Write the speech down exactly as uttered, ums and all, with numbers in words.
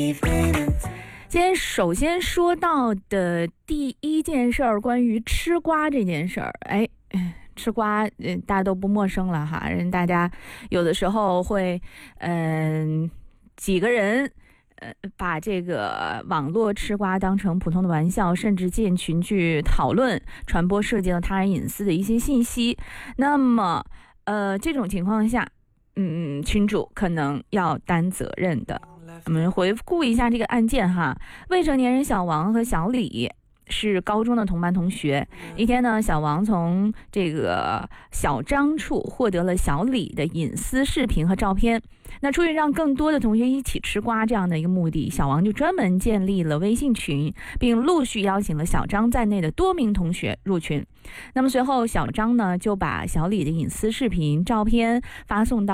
今天首先说到的第一件事儿，关于吃瓜这件事儿，哎，吃瓜，嗯、呃，大家都不陌生了哈。人大家有的时候会，嗯、呃，几个人，呃，把这个网络吃瓜当成普通的玩笑，甚至建群去讨论、传播涉及到他人隐私的一些信息。那么，呃，这种情况下，嗯，群主可能要担责任的。我们回顾一下这个案件哈，未成年人小王和小李是高中的同班同学。一天呢，小王从这个小张处获得了小李的隐私视频和照片。那出于让更多的同学一起吃瓜这样的一个目的，小王就专门建立了微信群，并陆续邀请了小张在内的多名同学入群。那么随后，小张呢就把小李的隐私视频、照片发送到